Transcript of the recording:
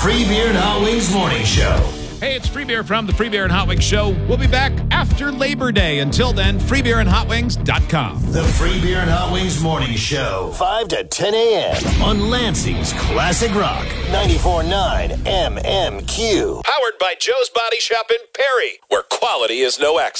Free Beer and Hot Wings Morning Show. Hey, it's Free Beer from the Free Beer and Hot Wings Show. We'll be back after Labor Day. Until then, freebeerandhotwings.com. The Free Beer and Hot Wings Morning Show, 5 to 10 a.m. on Lansing's Classic Rock, 94.9 MMQ. Powered by Joe's Body Shop in Perry, where quality is no accident.